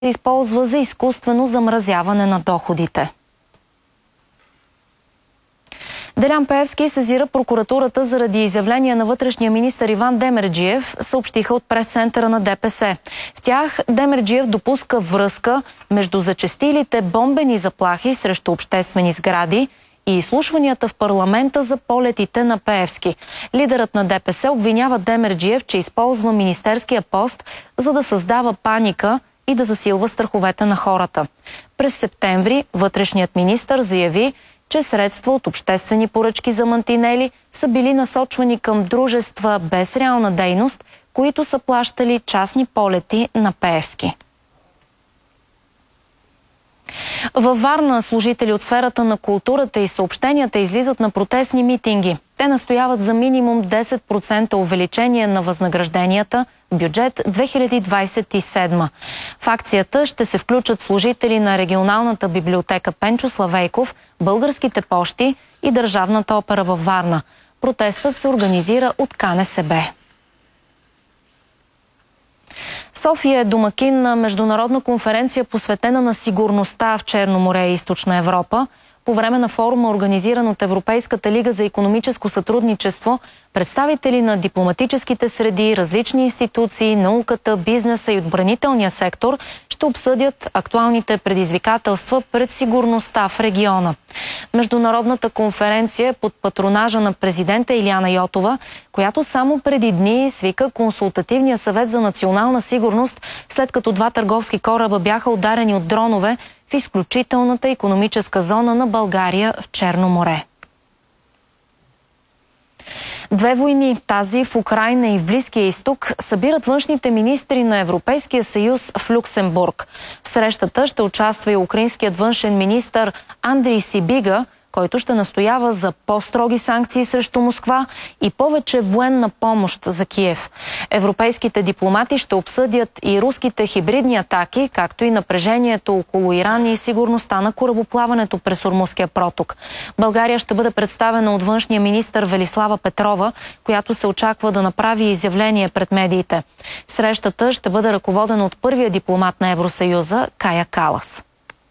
се използва за изкуствено замразяване на доходите. Делян Пеевски сезира прокуратурата заради изявления на вътрешния министър Иван Демерджиев, съобщиха от прес-центъра на ДПС. В тях Демерджиев допуска връзка между зачестилите бомбени заплахи срещу обществени сгради и изслушванията в парламента за полетите на Пеевски. Лидерът на ДПС обвинява Демерджиев, че използва министерския пост, за да създава паника и да засилва страховете на хората. През септември вътрешният министър заяви, че средства от обществени поръчки за мантинели са били насочвани към дружества без реална дейност, които са плащали частни полети на Пеевски. Във Варна служители от сферата на културата и съобщенията излизат на протестни митинги. Те настояват за минимум 10% увеличение на възнагражденията в бюджет 2027. В акцията ще се включат служители на регионалната библиотека Пенчо Славейков, Българските пощи и Държавната опера във Варна. Протестът се организира от КНСБ. София е домакин на международна конференция, посветена на сигурността в Черно море и Източна Европа. По време на форума, организиран от Европейската лига за икономическо сътрудничество, представители на дипломатическите среди, различни институции, науката, бизнеса и отбранителния сектор ще обсъдят актуалните предизвикателства пред сигурността в региона. Международната конференция е под патронажа на президента Илияна Йотова, която само преди дни свика Консултативния съвет за национална сигурност, след като 2 търговски кораба бяха ударени от дронове в изключителната икономическа зона на България в Черно море. 2 войни, тази в Украйна и в Близкия изток, събират външните министри на Европейския съюз в Люксембург. В срещата ще участва и украинският външен министър Андрій Сибіга, който ще настоява за по-строги санкции срещу Москва и повече военна помощ за Киев. Европейските дипломати ще обсъдят и руските хибридни атаки, както и напрежението около Иран и сигурността на корабоплаването през Ормузския проток. България ще бъде представена от външния министър Велислава Петрова, която се очаква да направи изявление пред медиите. Срещата ще бъде ръководена от първия дипломат на Евросъюза Кая Калас.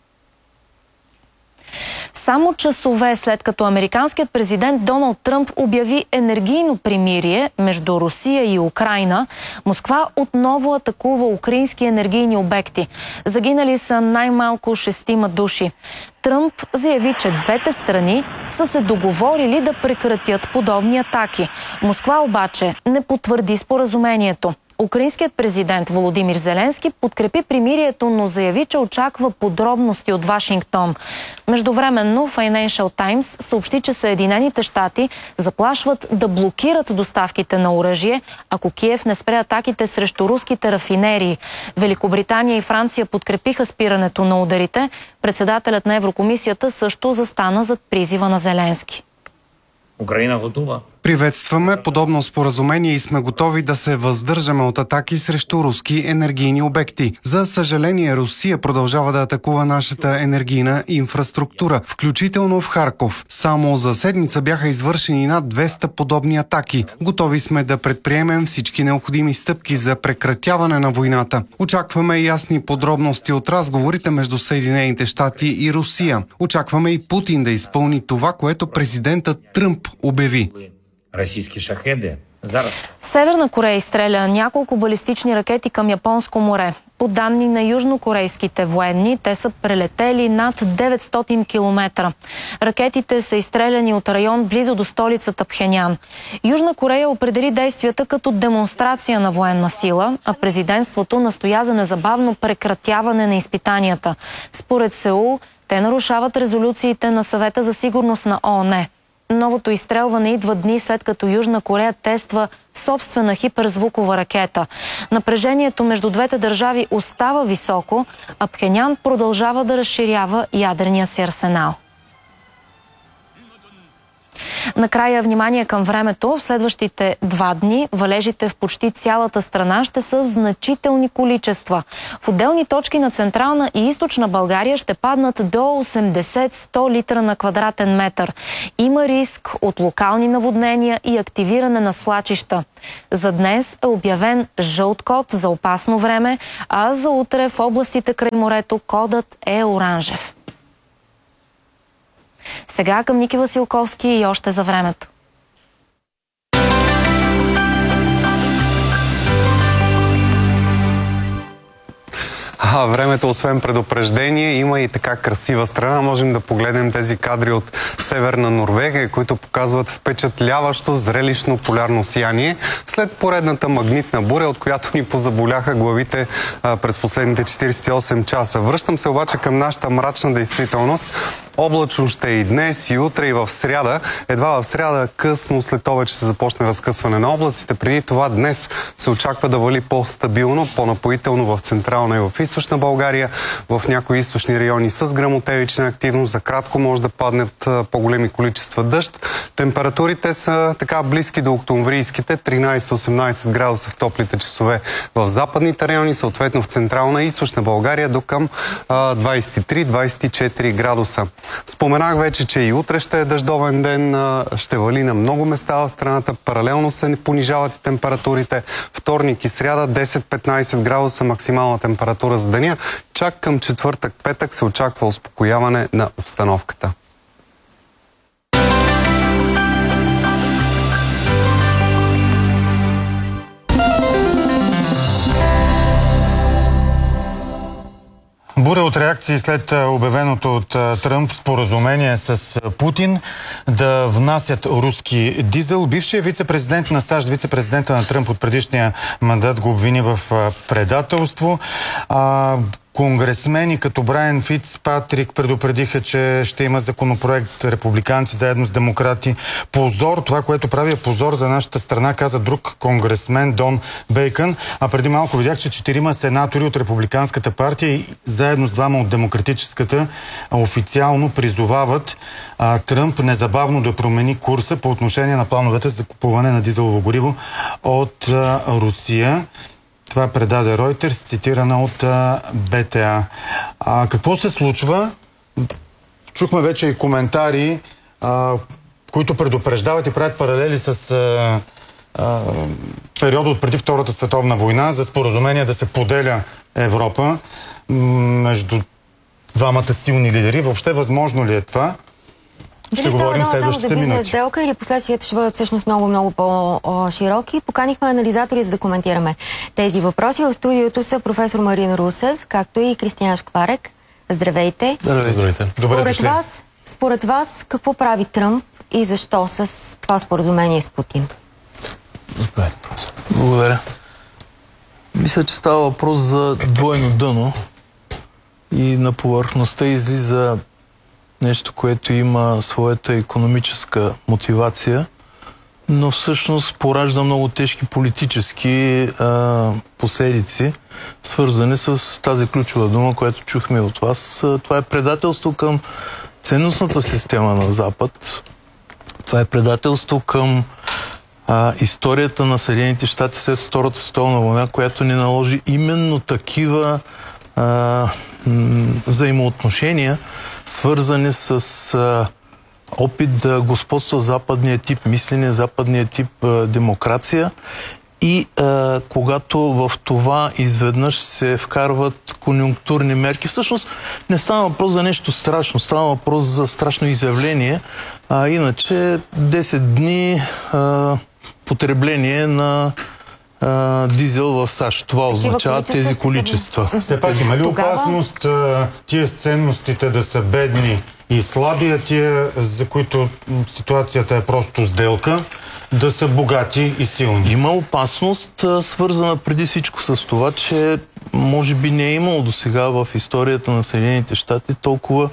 Само часове след като американският президент Доналд Тръмп обяви енергийно примирие между Русия и Украйна, Москва отново атакува украински енергийни обекти. Загинали са най-малко 6 души. Тръмп заяви, че двете страни са се договорили да прекратят подобни атаки. Москва обаче не потвърди споразумението. Украинският президент Володимир Зеленски подкрепи примирието, но заяви, че очаква подробности от Вашингтон. Междувременно Financial Times съобщи, че Съединените щати заплашват да блокират доставките на оръжие, ако Киев не спре атаките срещу руските рафинерии. Великобритания и Франция подкрепиха спирането на ударите. Председателят на Еврокомисията също застана зад призива на Зеленски. Украина готова. Приветстваме подобно споразумение и сме готови да се въздържаме от атаки срещу руски енергийни обекти. За съжаление, Русия продължава да атакува нашата енергийна инфраструктура, включително в Харков. Само за седмица бяха извършени над 200 подобни атаки. Готови сме да предприемем всички необходими стъпки за прекратяване на войната. Очакваме ясни подробности от разговорите между Съединените щати и Русия. Очакваме и Путин да изпълни това, което президентът Тръмп обяви. Росийски шахеди. Зараз. Северна Корея изстреля няколко балистични ракети към Японско море. По данни на южнокорейските военни, те са прелетели над 900 км. Ракетите са изстреляни от район близо до столицата Пхенян. Южна Корея определи действията като демонстрация на военна сила, а президентството настоя за незабавно прекратяване на изпитанията. Според Сеул, те нарушават резолюциите на Съвета за сигурност на ООН. Новото изстрелване идва дни след като Южна Корея тества собствена хиперзвукова ракета. Напрежението между двете държави остава високо, а Пхенян продължава да разширява ядрения си арсенал. Накрая внимание към времето. В следващите 2 дни валежите в почти цялата страна ще са в значителни количества. В отделни точки на Централна и Източна България ще паднат до 80-100 литра на квадратен метър. Има риск от локални наводнения и активиране на свлачища. За днес е обявен жълт код за опасно време, а за утре в областите край морето кодът е оранжев. Сега към Ники Василковски и още за времето. Времето, освен предупреждение, има и така красива страна. Можем да погледнем тези кадри от Северна Норвегия, които показват впечатляващо зрелищно полярно сияние след поредната магнитна буря, от която ни позаболяха главите през последните 48 часа. Връщам се обаче към нашата мрачна действителност. Облачно ще е и днес, и утре, и в сряда. Едва в сряда късно след обед ще започне разкъсване на облаците. Преди това днес се очаква да вали по-стабилно, по-напоително в Централна и в Източна България. В някои източни райони с гръмотевична активност за кратко може да паднат по-големи количества дъжд. Температурите са така близки до октомврийските, 13-18 градуса в топлите часове в западните райони, съответно в Централна и Източна България до към 23-24 градуса. Споменах вече, че и утре ще е дъждовен ден, ще вали на много места в страната, паралелно се понижават и температурите. Вторник и сряда 10-15 градуса максимална температура за деня. Чак към четвъртък-петък се очаква успокояване на обстановката. Буря от реакции след обявеното от Тръмп споразумение с Путин да внасят руски дизел. Бившият вице-президент на САЩ, вице-президента на Тръмп от предишния мандат го обвини в предателство. Конгресмени като Брайан Фицпатрик предупредиха, че ще има законопроект републиканци заедно с демократи. Позор, това, което прави е позор за нашата страна, каза друг конгресмен Дон Бейкън. А преди малко видях, че 4 сенатори от републиканската партия и заедно с 2 от демократическата официално призовават Тръмп незабавно да промени курса по отношение на плановете за купуване на дизелово гориво от Русия. Това предаде Reuters, цитирана от БТА. Какво се случва? Чухме вече и коментари, които предупреждават и правят паралели с периода от преди Втората световна война за споразумение да се поделя Европа между двамата силни лидери. Въобще възможно ли е това? Ще говорим следващите минути. Бизнес сделка или последствията ще бъдат всъщност много по-широки. Поканихме анализатори, за да коментираме тези въпроси. В студиото са професор Марин Русев, както и Кристиян Шкварек. Здравейте. Здравейте. Според вас, какво прави Тръмп и защо с това споразумение с Путин? Благодаря. Мисля, че става въпрос за двойно дъно и на повърхността излиза нещо, което има своята икономическа мотивация, но всъщност поражда много тежки политически последици, свързани с тази ключова дума, която чухме от вас. Това е предателство към ценностната система на Запад. Това е предателство към историята на Съединените щати след Втората световна война, която ни наложи именно такива взаимоотношения, свързани с опит да господства западния тип мислене, западния тип демокрация и когато в това изведнъж се вкарват конюнктурни мерки. Всъщност не става въпрос за нещо страшно, става въпрос за страшно изявление, иначе 10 дни потребление на дизел в САЩ. Това означава тези количества. Все пак има ли опасност тия ценностите да са бедни и слаби, а тия, за които ситуацията е просто сделка, да са богати и силни? Има опасност, свързана преди всичко с това, че може би не е имало досега в историята на Съединените щати толкова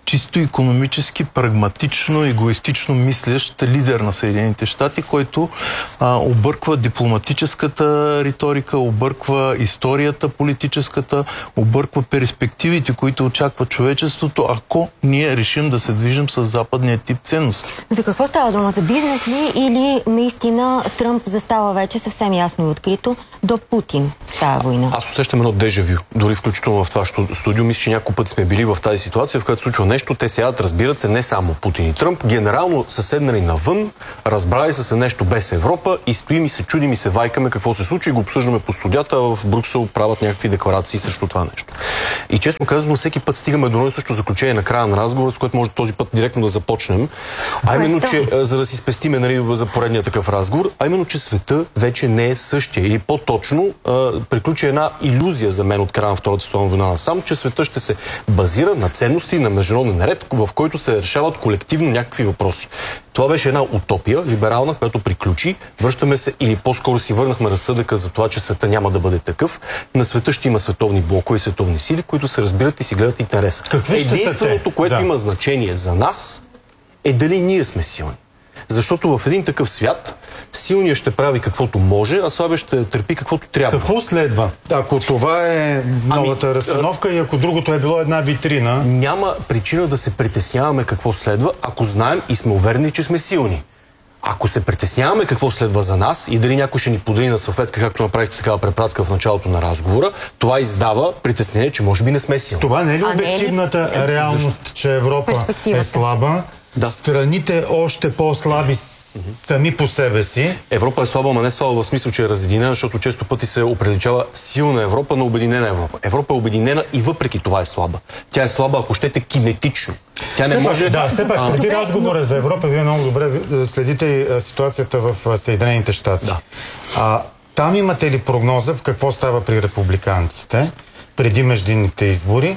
чисто икономически, прагматично, егоистично мислещ лидер на Съединените щати, който обърква дипломатическата риторика, обърква историята политическата, обърква перспективите, които очаква човечеството, ако ние решим да се движим с западния тип ценности. За какво става дума? За бизнес ли или наистина Тръмп застава вече съвсем ясно и открито до Путин в тази война? Аз усещам едно дежавю. Дори включително в това студио, мисля, че няколко пъти сме били в тази ситуация, в която случва нещо. Те седят, разбират се, не само Путин и Тръмп. Генерално са седнали навън, разбрали са се нещо без Европа и стоим и се чудим и се вайкаме какво се случи и го обсъждаме по студията, в Брюксел правят някакви декларации срещу това нещо. И честно казвам, всеки път стигаме до едно също заключение на края на разговора, с което може този път директно да започнем. А именно, че за да си спестиме, нали, за поредния такъв разговор, а именно, че света вече не е същия. Или по-точно приключи една илюзия за мен от края на Втората световна война насам, че света ще се базира на ценности, на международен ред, в който се решават колективно някакви въпроси. Това беше една утопия, либерална, която приключи. Връщаме се, или по-скоро си върнахме разсъдъка за това, че света няма да бъде такъв. На света ще има световни блокове и световни сили, които се разбират и си гледат интерес. Единственото, което има значение за нас, е дали ние сме силни. Защото в един такъв свят силният ще прави каквото може, а слабият ще търпи каквото трябва. Какво следва? Ако това е новата разстановка и ако другото е било една витрина... Няма причина да се притесняваме какво следва, ако знаем и сме уверени, че сме силни. Ако се притесняваме какво следва за нас и дали някой ще ни подели на салфетка, както направихте такава препратка в началото на разговора, това издава притеснение, че може би не сме силни. Това не е ли обективната реалност, че Европа е слаба? Да. Страните още по-слаби сами по себе си. Европа е слаба, но не слаба в смисъл, че е разединена, защото често пъти се определява силна Европа, но обединена Европа. Европа е обединена и въпреки това е слаба. Тя е слаба, ако щете, кинетично. Тя не може... Да, все пак, преди разговора за Европа, вие много добре следите и ситуацията в Съединените щати. Да. Там имате ли прогноза в какво става при републиканците преди междинните избори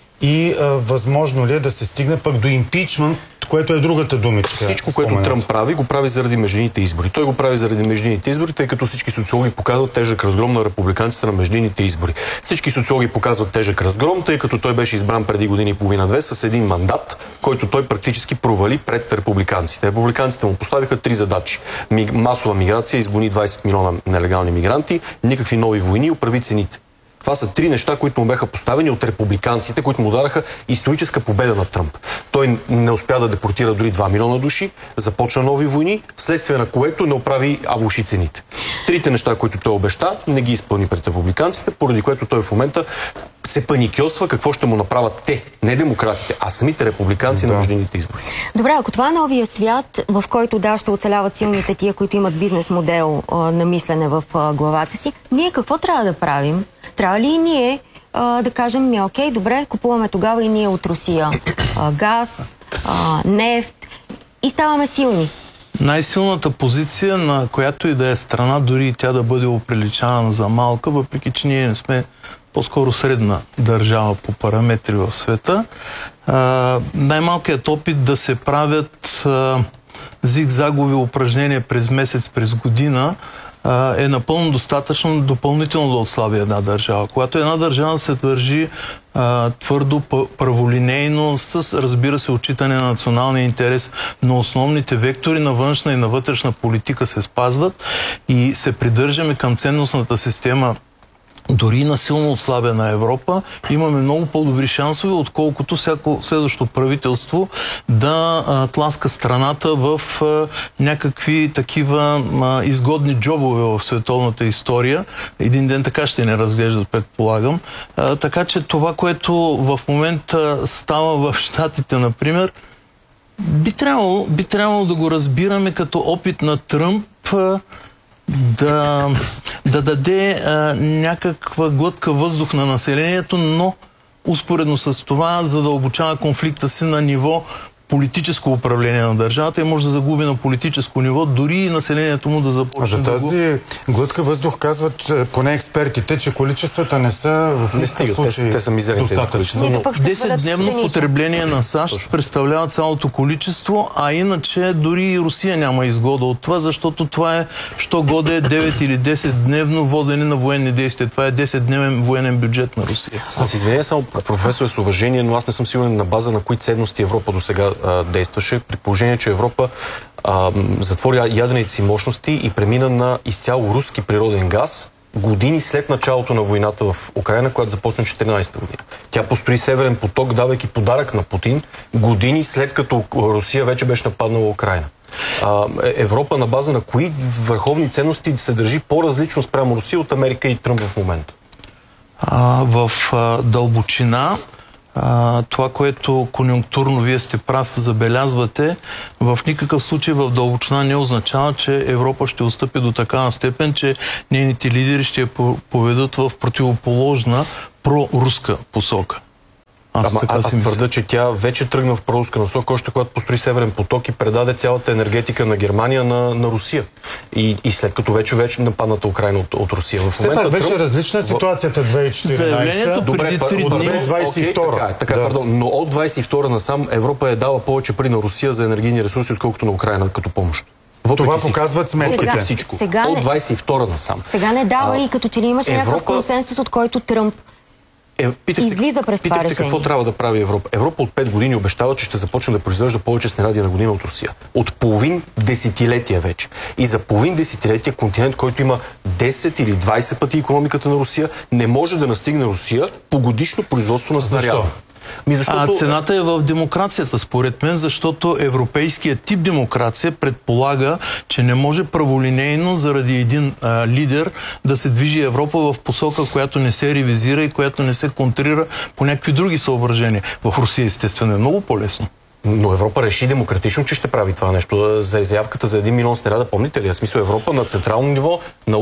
и възможно ли е да се стигне пък до импичмент, което е другата думичка? Всичко, което Тръмп прави, го прави заради междинните избори. Той го прави заради междинните избори, тъй като всички социологи показват тежък разгром на републиканците на междинните избори. Всички социологи показват тежък разгром, тъй като той беше избран преди година и половина-две с един мандат, който той практически провали пред републиканците. Републиканците му поставиха 3 задачи. Масова миграция, изгони 20 милиона нелегални мигранти, никакви нови войни, управи цените. Това са 3 неща, които му бяха поставени от републиканците, които му дараха историческа победа на Тръмп. Той не успя да депортира дори 2 милиона души, започна нови войни, вследствие на което не оправи авуши цените. 3 неща, които той обеща, не ги изпълни пред републиканците, поради което той в момента се паникьосва какво ще му направят те, не демократите, а самите републиканци на междинните избори. Добре, ако това е новия свят, в който ще оцеляват силните тия, които имат бизнес модел на мислене в главата си, ние какво трябва да правим? Трябва ли и ние да кажем, окей, добре, купуваме тогава и ние от Русия газ, нефт и ставаме силни? Най-силната позиция на която и да е страна, дори и тя да бъде оприличавана за малка, въпреки че ние не сме по-скоро средна държава по параметри в света, най-малкият опит да се правят зигзагови упражнения през месец, през година, е напълно достатъчно допълнително да отслаби една държава. Когато една държава се държи твърдо, праволинейно, с, разбира се, отчитане на националния интерес, но основните вектори на външна и на вътрешна политика се спазват и се придържаме към ценностната система дори на силно отслабена Европа, имаме много по-добри шансове, отколкото всяко следващо правителство да тласка страната в някакви такива изгодни джобове в световната история. Един ден така ще не разглеждат, предполагам. Така че това, което в момента става в Щатите, например, би трябвало да го разбираме като опит на Тръмп да даде някаква глътка въздух на населението, но успоредно с това задълбочава конфликта си на ниво политическо управление на държавата и може да загуби на политическо ниво, дори и населението му да започне да го... За тази глътка въздух казват, че, поне експертите, че количествата не са в никакъв случай те са мизерни тези количества. 10-дневно потребление на САЩ представлява цялото количество, а иначе дори и Русия няма изгода от това, защото това е, що годе 9 или 10-дневно водене на военни действия. Това е 10-дневен военен бюджет на Русия. С извинение само, професор, с уважение, но аз не съм сигурен на база на кои ценности Европа до сега действаше, при положение, че Европа затвори ядрените си мощности и премина на изцяло руски природен газ години след началото на войната в Украйна, която започна 14-та година. Тя построи Северен поток, давайки подарък на Путин, години след като Русия вече беше нападнала Украйна. Европа на база на кои върховни ценности се държи по-различно спрямо Русия от Америка и Тръмп в момента? В дълбочина това, което конюнктурно вие сте прав, забелязвате, в никакъв случай в дълбочина не означава, че Европа ще отстъпи до такава степен, че нейните лидери ще я поведат в противоположна проруска посока. Аз твърда, че тя вече тръгна в проруска насока, още когато построи Северен поток и предаде цялата енергетика на Германия на Русия. И след като вече нападната Украйна от Русия. В момента беше различна ситуацията 2014. Добре, преди 2022. Пардон, но от 2022 насам Европа е дала повече пари на Русия за енергийни ресурси, отколкото на Украйна като помощ. Това показват сметките. Всичко. От 22 насам. Сега не дава и като че ли имаше някакъв консенсус, от който Тръмп излиза през това решение. Какво трябва да прави Европа? Европа от 5 години обещава, че ще започне да произвежда повече снаряди на година от Русия. От половин десетилетия вече. И за половин десетилетия континент, който има 10 или 20 пъти икономиката на Русия, не може да настигне Русия по годишно производство на снаряди. Цената е в демокрацията, според мен, защото европейският тип демокрация предполага, че не може праволинейно заради един лидер да се движи Европа в посока, която не се ревизира и която не се контрира по някакви други съображения. В Русия, естествено, е много по-лесно. Но Европа реши демократично, че ще прави това нещо. За заявката за 1 милион снаряда, помните ли? В смисъл Европа на централно ниво,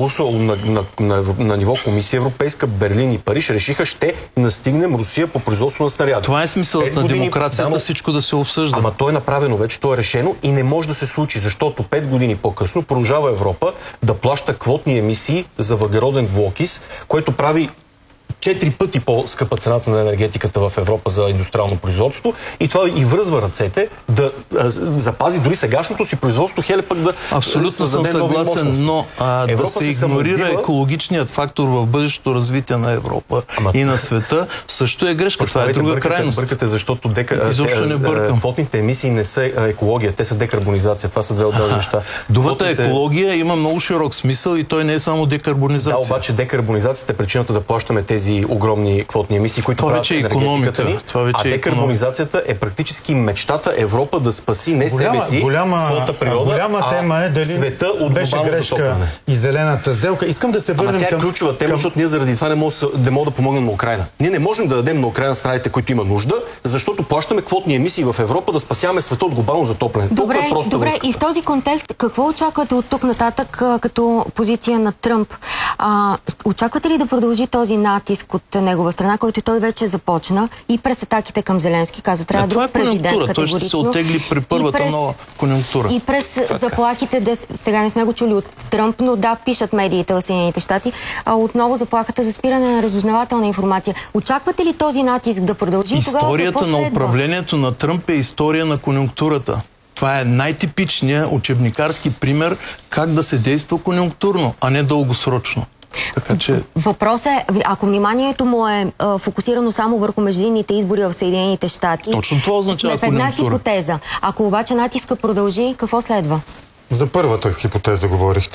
на ниво Комисия Европейска, Берлин и Париж решиха, ще настигнем Русия по производство на снаряда. Това е смисълът на демокрацията, всичко да се обсъжда. Ама то е направено вече, то е решено и не може да се случи, защото 5 години по-късно продължава Европа да плаща квотни емисии за въглероден двуокис, което прави 4 пъти по-скъпа цената на енергетиката в Европа за индустриално производство и това и връзва ръцете да запази дори сегашното си производство, хеле пък да абсолютно съм съгласен, но да се игнорира екологичният фактор в бъдещото развитие на Европа и на света също е грешка. Това е друга крайност. Бъркате, защото квотните емисии не са екология, те са декарбонизация. Това са две отделни неща. Думата екология има много широк смисъл и той не е само декарбонизация. Да, обаче декарбонизацията е причината да плащаме тези огромни квотни емисии, които правят енергетиката ни. А декарбонизацията е практически мечтата Европа да спаси не себе си, своята природа, голяма тема е дали света от беше грешка и зелената сделка. Искам да се върнем към... Тя е ключова тема, защото ние заради това не можем да помогнем на Украйна. Ние не можем да дадем на Украйна снарядите, които има нужда, защото плащаме квотни емисии в Европа да спасяваме света от глобално затопляне. Добре, и в този контекст, какво очаквате от тук нататък като позиция на Тръмп? Очаквате ли да продължи този натиск от негова страна, който той вече започна и през атаките към Зеленски, каза, трябва друг президент категорично. Той ще се оттегли при първата нова конюнктура. И през заплахите, сега не сме го чули от Тръмп, но да, пишат медиите в Съединените щати, отново заплахата за спиране на разузнавателна информация. Очаквате ли този натиск да продължи? Историята на управлението на Тръмп е история на конюнктурата. Това е най-типичният учебникарски пример как да се действа конюнктурно, а не дългосрочно. Така че... Въпросът е, ако вниманието му е фокусирано само върху междинните избори в Съединените щати, точно това означава сме в една хипотеза. Ако обаче натиска продължи, какво следва? За първата хипотеза говорихте.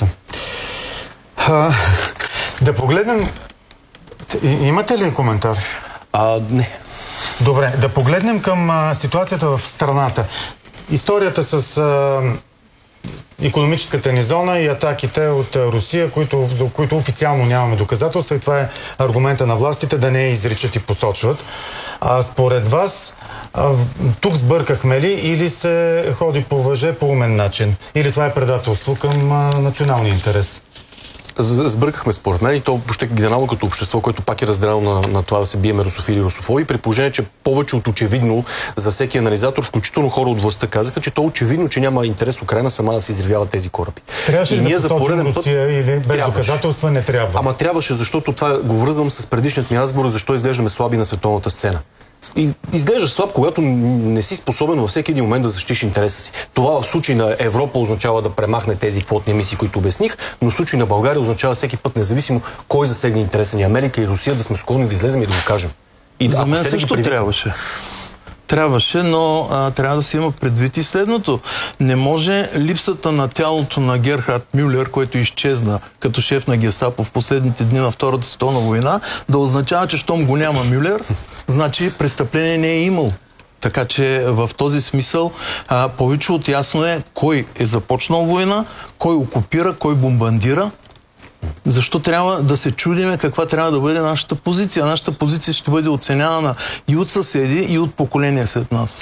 Да погледнем... Имате ли коментар? Не. Добре, да погледнем към ситуацията в страната. Историята с икономическата ни зона и атаките от Русия, за които официално нямаме доказателства, и това е аргумента на властите да не изричат и посочват. Според вас, тук сбъркахме ли или се ходи по въже по умен начин? Или това е предателство към националния интерес? сбъркахме според мен и то въобще генерално като общество, което пак е разделено на това да се биеме русофили и русофоби, при положение, че повече от очевидно за всеки анализатор, включително хора от властта казаха, че то очевидно, че няма интерес Украйна сама да се изривява тези кораби. Трябваше ли да посочим Русия или без доказателства не трябва? Ама трябваше, защото това го връзвам с предишният ми разговор, защо изглеждаме слаби на световната сцена. Изглежда слаб, когато не си способен във всеки един момент да защитиш интереса си. Това в случай на Европа означава да премахне тези квотни емисии, които обясних, но в случай на България означава всеки път, независимо кой засегне интереса ни, Америка и Русия, да сме склонни да излезем и да го кажем. И за мен също трябваше. Трябваше, но трябва да се има предвид и следното. Не може липсата на тялото на Герхард Мюлер, който изчезна като шеф на Гестапо в последните дни на Втората световна война, да означава, че щом го няма Мюлер, значи престъпление не е имал. Така че в този смисъл повече от ясно е кой е започнал война, кой окупира, кой бомбардира. Защо трябва да се чудиме каква трябва да бъде нашата позиция? Нашата позиция ще бъде оценявана и от съседи, и от поколения след нас.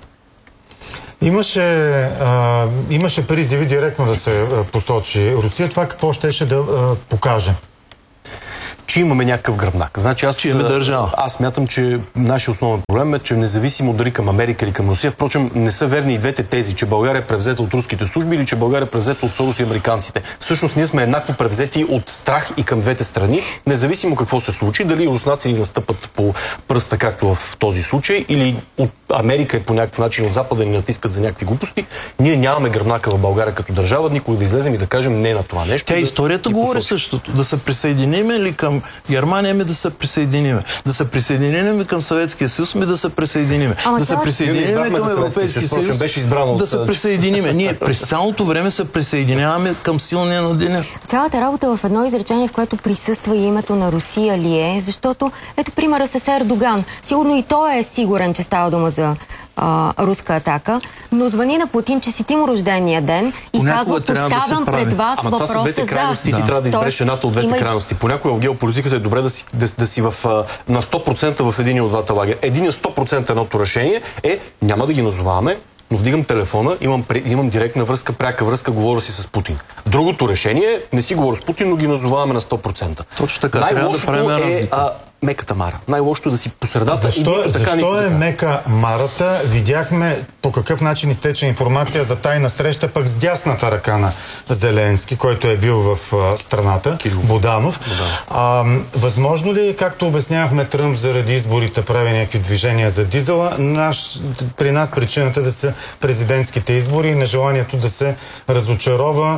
Имаше призиви директно да се посочи Русия. Това какво щеше да покаже? Че имаме някакъв гръбнак. Значи аз смятам, че нашия основен проблем е, че независимо дали към Америка или към Русия, впрочем не са верни и двете тези, че България е превзета от руските служби или че България е превзета от Сорос и американците. Всъщност ние сме еднакво превзети от страх и към двете страни, независимо какво се случи, дали руснаци ни настъпат по пръста, както в този случай, или от Америка по някакъв начин от Запада ни натискат за някакви глупости. Ние нямаме гръбнака в България като държава, никога да излезем и да кажем не на това нещо. Историята говори същото. Да се присъединим ли към Германия, да се присъединиме. Да се присъединим към Съветския съюз, да се присъединиме. Да се присъединим към Европейския съюз, да се присъединиме. Ние през цялото време се присъединяваме към силния на деня. Цялата работа в едно изречение, в което присъства и името на Русия ли е, защото ето примера с Ердоган. Сигурно и той е сигурен, че става дума за руска атака, но звъни на Путин, че си ти му рождения ден и казва, поставям пред вас въпроса за... Това са двете крайности, ти трябва да избереш едната от двете крайности. Понякога в геополитиката е добре да си на 100% в един от двата лагера. Един 100% едното решение е, няма да ги назоваваме, но вдигам телефона, имам директна връзка, пряка връзка, говоря си с Путин. Другото решение е, не си говоря с Путин, но ги назоваваме на 100%. Точно така, трябва да правим разлика. Меката мара. Най-лошото е да си по средата. Защо е мека марата? Видяхме по какъв начин изтече информация за тайна среща пък с дясната ръка на Зеленски, който е бил в страната, Буданов. Възможно ли, както обяснявахме Тръмп заради изборите, прави някакви движения за дизела, при нас причината да са президентските избори и нежеланието да се разочарова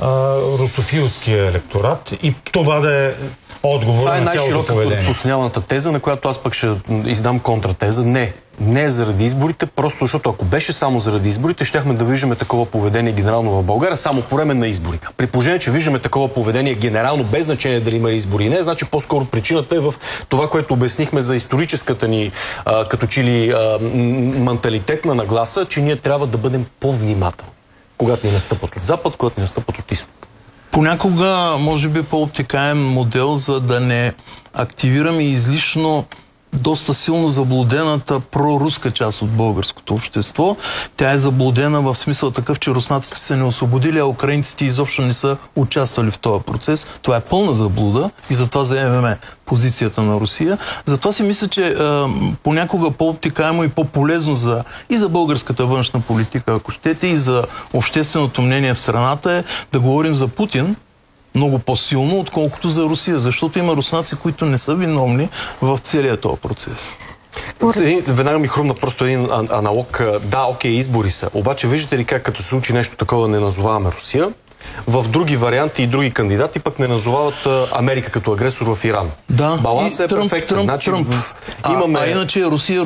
русофилския електорат и това да е отговор на цялото поведение. Това е най-широко разпространяваната теза, на която аз пък ще издам контратеза. Не е заради изборите, просто защото ако беше само заради изборите, щяхме да виждаме такова поведение генерално в България само по време на избори. При положение, че виждаме такова поведение генерално, без значение дали има избори и не, значи по-скоро причината е в това, което обяснихме за историческата ни като че ли менталитетна нагласа, че ние трябва да бъдем по-внимателни, когато ни настъпат от запад, когато ни настъпат от изток. Понякога, може би, по-обтекаем модел, за да не активираме излишно доста силно заблудената проруска част от българското общество. Тя е заблудена в смисъл такъв, че руснаците са не освободили, а украинците изобщо не са участвали в този процес. Това е пълна заблуда и затова заемеме позицията на Русия. Затова си мисля, че понякога по-обтекаемо и по-полезно и за българската външна политика, ако щете, и за общественото мнение в страната е да говорим за Путин много по-силно, отколкото за Русия, защото има руснаци, които не са виновни в целия този процес. Веднага ми хрумна просто един аналог. Да, окей, избори са. Обаче виждате ли как като се случи нещо такова не назоваваме Русия? В други варианти и други кандидати пък не назовават Америка като агресор в Иран. Да, балансът е перфектен. Тръмп. Иначе е Русия.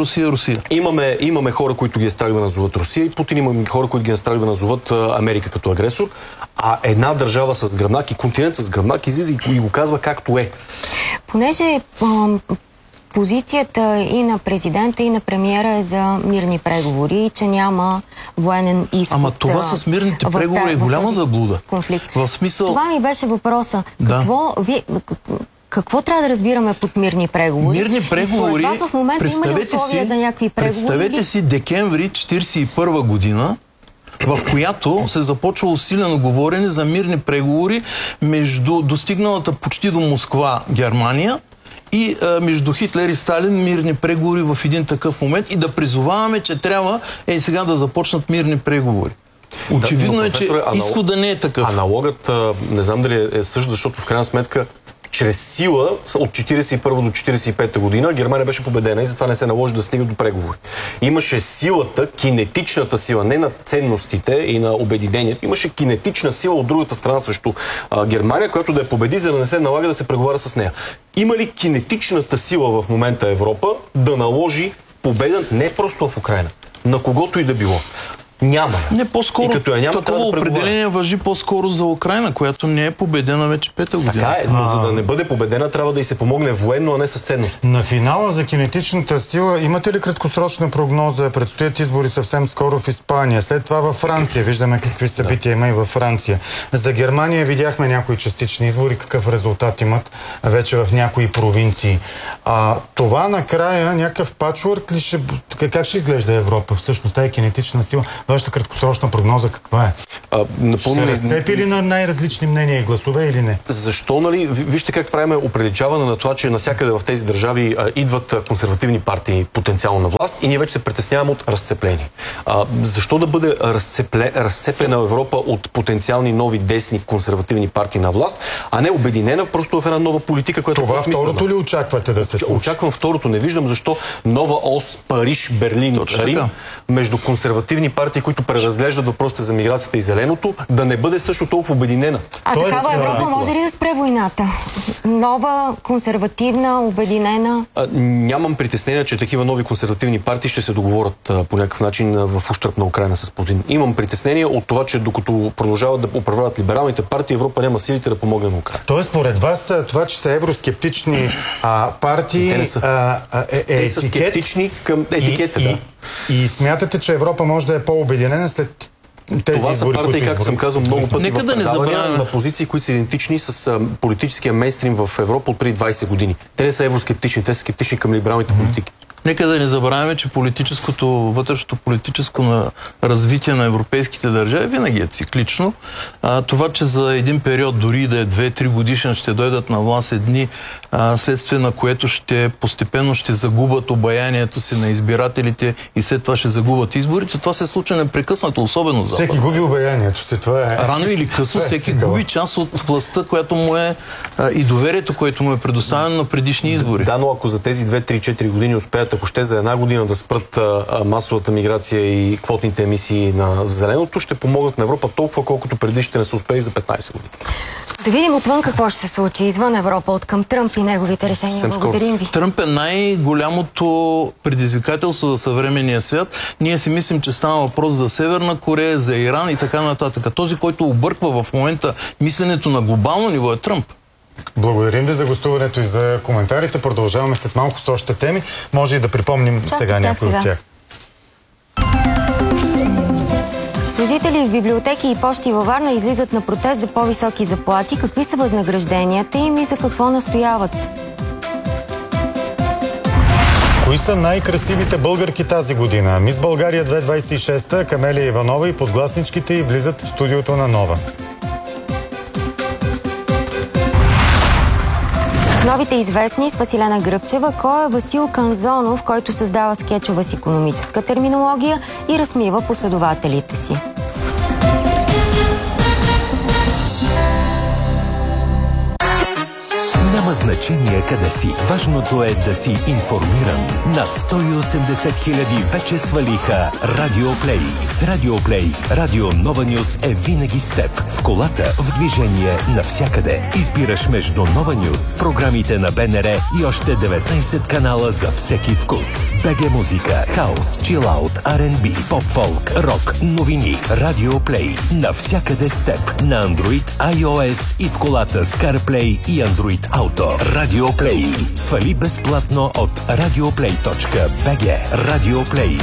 Имаме хора, които ги е страх да назоват Русия и Путин, имаме хора, които ги е страх да назоват Америка като агресор. А една държава с гръбнак и континент с гръбнак излиза и го казва както е. Понеже позицията и на президента, и на премиера е за мирни преговори, че няма военен изход. Ама това с мирните преговори е голяма заблуда. Конфликт. В смисъл... Това ми беше въпроса. Да. Какво трябва да разбираме под мирни преговори? Мирни преговори, вас в момента има ли условия за някакви преговори? Представете си декември 1941 година, в която се започва усилено говорене за мирни преговори между достигналата почти до Москва Германия и между Хитлер и Сталин мирни преговори в един такъв момент и да призоваваме, че трябва сега да започнат мирни преговори. Очевидно е, че изхода не е такъв. Аналогът, не знам дали е също, защото в крайна сметка чрез сила от 1941 до 1945 година Германия беше победена и затова не се наложи да стига до преговори. Имаше силата, кинетичната сила, не на ценностите и на обединението, имаше кинетична сила от другата страна срещу Германия, която да я победи, за да не се налага да се преговаря с нея. Има ли кинетичната сила в момента Европа да наложи победа не просто в Украйна, на когото и да било? Няма. Не, по-скоро такова определение важи по-скоро за Украйна, която не е победена вече 5-та година. Така е, но за да не бъде победена, трябва да й се помогне военно, а не с ценност. На финала за кинетичната сила имате ли краткосрочна прогноза? Предстоят избори съвсем скоро в Испания. След това във Франция. Виждаме какви събития има и във Франция. За Германия видяхме някои частични избори. Какъв резултат имат вече в някои провинции. Това накрая някакъв пачворк ли ще... Как ще изглежда Европа всъщност? Тая кинетична сила. Вашата краткосрочна прогноза каква е? Ще се разцепи ли на най-различни мнения и гласове или не? Защо, нали? Вижте как правим определичаване на това, че навсякъде в тези държави идват консервативни партии потенциално на власт и ние вече се притесняваме от разцепление. Защо да бъде разцепена Европа от потенциални нови десни консервативни партии на власт, а не обединена просто в една нова политика, която това второто ли очаквате да се случи? Очаквам второто. Не виждам защо нова ос Париж, Берлин, Рим между консервативни партии, които преразглеждат въпросите за миграцията и зеленото, да не бъде също толкова обединена. Такава Европа може ли да спре войната? Нова, консервативна, обединена? Нямам притеснение, че такива нови консервативни партии ще се договорят по някакъв начин в ущърб на Украйна с Путин. Имам притеснение от това, че докато продължават да управляват либералните партии, Европа няма силите да помогне на Украйна. Тоест, според вас, това, че са евроскептични партии те са скептични към етикета, да. И смятате, че Европа може да е по-обединена след тези това избори, са партии, както съм казал много пъти в предавания, на позиции, които са идентични с политическия мейнстрим в Европа от преди 20 години. Те не са евроскептични, те са скептични към либералните политики. Нека да не забравяме, че вътрешното политическо развитие на европейските държави винаги е циклично. Това, че за един период, дори да е 2-3 годишен, ще дойдат на власт едни, следствие на което постепенно ще загубят обаянието си на избирателите и след това ще загубят изборите. Това се случва непрекъснато, особено за Запад. Всеки губи обаянието си, това е... Рано или късно всеки губи част от властта, която му е и доверието, което му е предоставено на предишни избори. Да, но ако за тези 2-3-4 години успеят, ако ще за една година да спрат масовата миграция и квотните емисии на зеленото, ще помогнат на Европа толкова, колкото преди ще не са успели за 15 години. Да видим отвън какво ще се случи извън Европа, от към Тръмп и неговите решения. Благодарим ви. Тръмп е най-голямото предизвикателство за съвременния свят. Ние си мислим, че става въпрос за Северна Корея, за Иран и така нататък. Този, който обърква в момента мисленето на глобално ниво, е Тръмп. Благодарим ви за гостуването и за коментарите. Продължаваме след малко с още теми. Може и да припомним сега някои от тях. Служители в библиотеки и пощи във Варна излизат на протест за по-високи заплати. Какви са възнагражденията им и за какво настояват? Кои са най-красивите българки тази година? Мис България 2026, Камелия Иванова и подгласничките й влизат в студиото на Нова. Новите известни с Василена Гръбчева, кой е Васил Канзонов, който създава скетчове с икономическа терминология и разсмива последователите си. Няма значение къде си. Важното е да си информиран. Над 180 хиляди вече свалиха Радио Плей. С Радио Плей, Радио Нова Нюз е винаги с теб. В колата, в движение, навсякъде. Избираш между Нова Нюз, програмите на БНР и още 19 канала за всеки вкус. БГ музика, хаус, чилаут, R&B, поп-фолк, рок, новини. Радио Плей. Навсякъде с теб. На Android, iOS и в колата с CarPlay и Android Auto. Радио Плей. Свали безплатно от radioplay.bg. Радио Плей.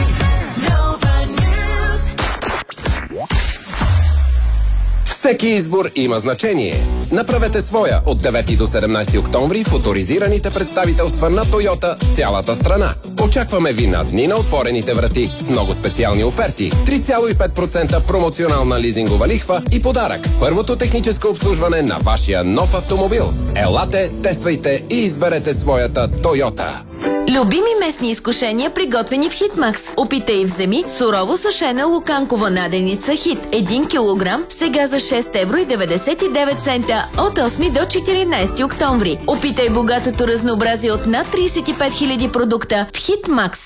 Всеки избор има значение. Направете своя от 9 до 17 октомври в оторизираните представителства на Тойота в цялата страна. Очакваме ви на дни на отворените врати с много специални оферти, 3,5% промоционална лизингова лихва и подарък. Първото техническо обслужване на вашия нов автомобил. Елате, тествайте и изберете своята Тойота. Любими местни изкушения, приготвени в Хитмакс. Опитай и вземи сурово сушена луканкова наденица Хит 1 кг, сега за 6,99 евро от 8 до 14 октомври. Опитай богатото разнообразие от над 35 000 продукта в Хитмакс.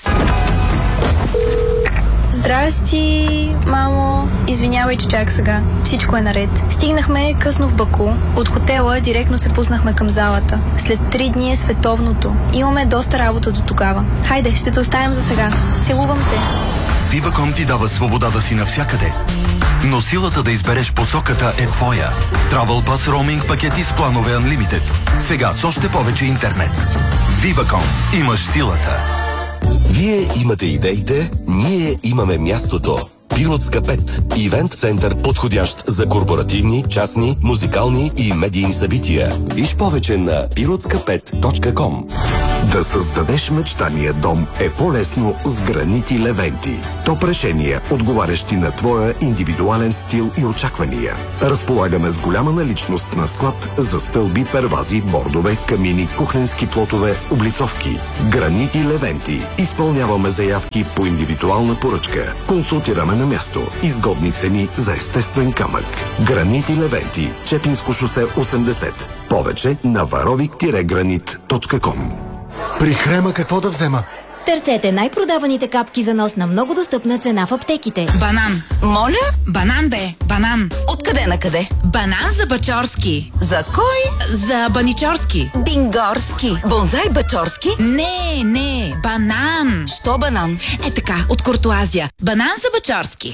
Здрасти, мамо. Извинявай, че чак сега. Всичко е наред. Стигнахме късно в Баку. От хотела директно се пуснахме към залата. След 3 дни е световното. Имаме доста работа до тогава. Хайде, ще те оставям за сега. Целувам те. Viva.com ти дава свобода да си навсякъде. Но силата да избереш посоката е твоя. Travel Pass Roaming пакети с планове Unlimited. Сега с още повече интернет. Viva.com. Имаш силата. Вие имате идеите, ние имаме мястото. Пиротска 5. Ивент център, подходящ за корпоративни, частни, музикални и медийни събития. Виж повече на pirotska5.com. Да създадеш мечтания дом е по-лесно с гранити Левенти. Топ решения, отговарящи на твоя индивидуален стил и очаквания. Разполагаме с голяма наличност на склад за стълби, первази, бордове, камини, кухненски плотове, облицовки. Гранити Левенти. Изпълняваме заявки по индивидуална поръчка. Консултираме на място. Изгодни цени за естествен камък. Гранити Левенти. Чепинско шосе 80. Повече на varovik-granit.com. При Хрема какво да взема? Търсете най-продаваните капки за нос на много достъпна цена в аптеките. Банан. Моля? Банан бе. Банан. Откъде на къде? Банан за Бачорски. За кой? За Баничорски. Бингорски. Бонзай Бачорски? Не. Банан. Що банан? Е така, от Куртуазия. Банан за Бачорски.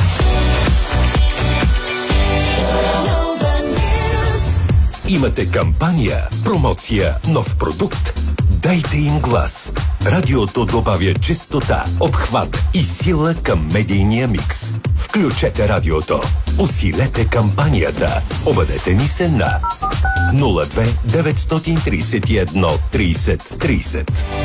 Имате кампания, промоция, нов продукт. Дайте им глас. Радиото добавя чистота, обхват и сила към медийния микс. Включете радиото. Усилете кампанията. Обадете ни се на 02 931 30 30.